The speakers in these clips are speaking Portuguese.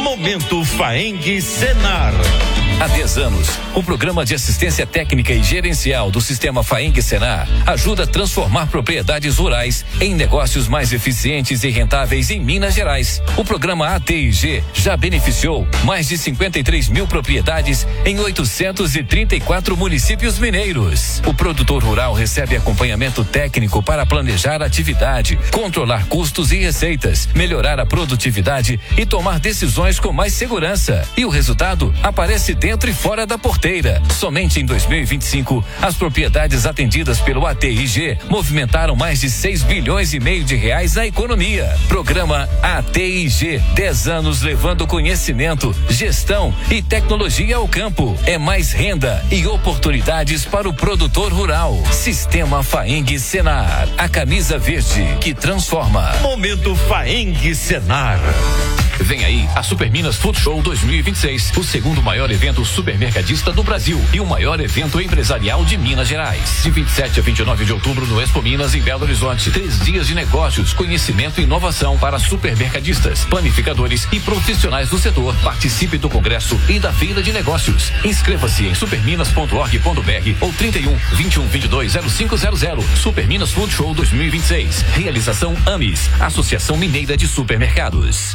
Momento Faeng Senar. Há 10 anos, o programa de assistência técnica e gerencial do sistema Faeng Senar ajuda a transformar propriedades rurais em negócios mais eficientes e rentáveis em Minas Gerais. O programa ATIG já beneficiou mais de 53 mil propriedades em 834 municípios mineiros. O produtor rural recebe acompanhamento técnico para planejar a atividade, controlar custos e receitas, melhorar a produtividade e tomar decisões com mais segurança. E o resultado aparece dentro e fora da porteira. Somente em 2025, as propriedades atendidas pelo ATIG movimentaram mais de 6 bilhões e meio de reais na economia. Programa ATIG, 10 anos levando conhecimento, gestão e tecnologia ao campo. É mais renda e oportunidades para o produtor rural. Sistema Faeng Senar, a camisa verde que transforma. Momento Faeng Senar. Vem aí a Super Minas Food Show 2026, o segundo maior evento supermercadista do Brasil e o maior evento empresarial de Minas Gerais. De 27 a 29 de outubro no Expo Minas, em Belo Horizonte. 3 dias de negócios, conhecimento e inovação para supermercadistas, panificadores e profissionais do setor. Participe do congresso e da feira de negócios. Inscreva-se em superminas.org.br ou 31 21 22 0500. Super Minas Food Show 2026. Realização AMIS, Associação Mineira de Supermercados.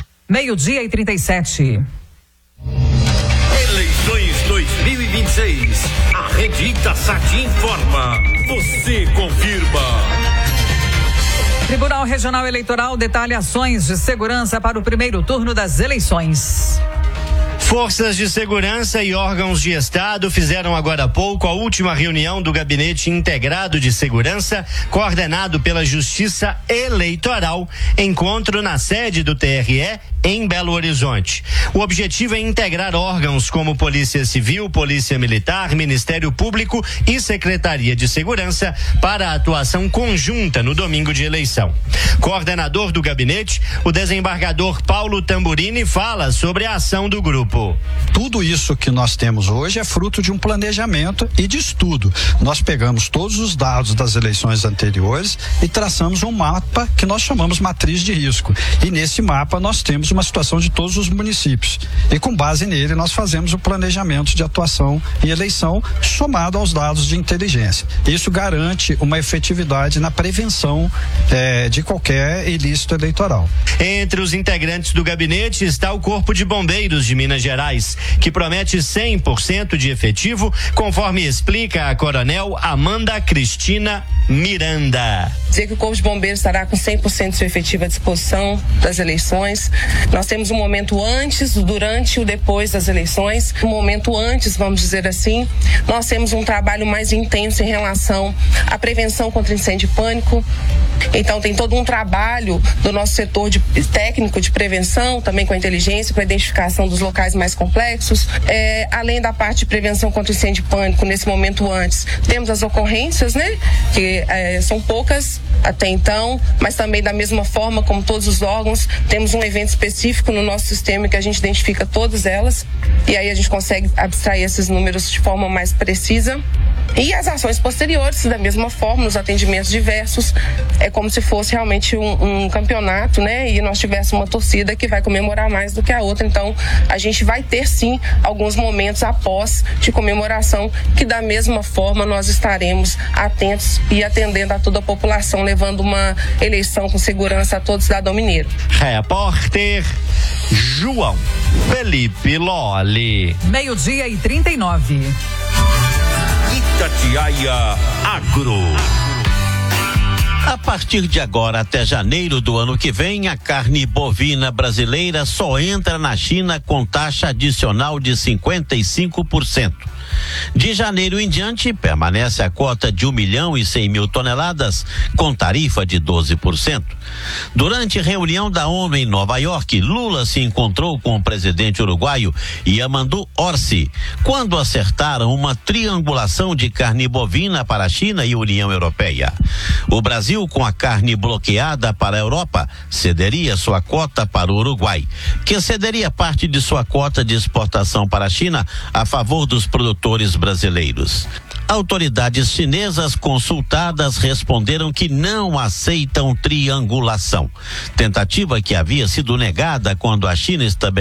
12:37. Eleições 2026. A Rede Itasat informa. Você confirma. Tribunal Regional Eleitoral detalha ações de segurança para o primeiro turno das eleições. Forças de segurança e órgãos de Estado fizeram agora há pouco a última reunião do Gabinete Integrado de Segurança, coordenado pela Justiça Eleitoral, encontro na sede do TRE em Belo Horizonte. O objetivo é integrar órgãos como Polícia Civil, Polícia Militar, Ministério Público e Secretaria de Segurança para a atuação conjunta no domingo de eleição. Coordenador do gabinete, o desembargador Paulo Tamburini fala sobre a ação do grupo. Tudo isso que nós temos hoje é fruto de um planejamento e de estudo. Nós pegamos todos os dados das eleições anteriores e traçamos um mapa que nós chamamos matriz de risco. E nesse mapa nós temos uma situação de todos os municípios. E com base nele nós fazemos o planejamento de atuação e eleição somado aos dados de inteligência. Isso garante uma efetividade na prevenção de qualquer ilícito eleitoral. Entre os integrantes do gabinete está o Corpo de Bombeiros de Minas Gerais, que promete 100% de efetivo, conforme explica a coronel Amanda Cristina Miranda. Dizer que o Corpo de Bombeiros estará com 100% de sua efetiva à disposição das eleições. Nós temos um momento antes, durante e o depois das eleições. Um momento antes, vamos dizer assim, nós temos um trabalho mais intenso em relação à prevenção contra incêndio e pânico. Então tem todo um trabalho do nosso setor técnico de prevenção, também com a inteligência, para a identificação dos locais mais complexos. Além da parte de prevenção contra incêndio e pânico, nesse momento antes, temos as ocorrências, né? Que são poucas até então, mas também da mesma forma como todos os órgãos, temos um evento específico no nosso sistema que a gente identifica todas elas e aí a gente consegue abstrair esses números de forma mais precisa. E as ações posteriores, da mesma forma, nos atendimentos diversos, é como se fosse realmente um campeonato, né? E nós tivéssemos uma torcida que vai comemorar mais do que a outra. Então, a gente vai ter, sim, alguns momentos após de comemoração, que da mesma forma nós estaremos atentos e atendendo a toda a população, levando uma eleição com segurança a todo cidadão mineiro. Repórter João Felipe Lolli. 12:39. Itatiaia Agro. A partir de agora até janeiro do ano que vem, a carne bovina brasileira só entra na China com taxa adicional de 55%. De janeiro em diante, permanece a cota de 1.100.000 toneladas, com tarifa de 12%. Durante reunião da ONU em Nova York, Lula se encontrou com o presidente uruguaio Yamandu Orsi, quando acertaram uma triangulação de carne bovina para a China e União Europeia. O Brasil, com a carne bloqueada para a Europa, cederia sua cota para o Uruguai, que cederia parte de sua cota de exportação para a China a favor dos produtores brasileiros. Autoridades chinesas consultadas responderam que não aceitam triangulação, tentativa que havia sido negada quando a China estabeleceu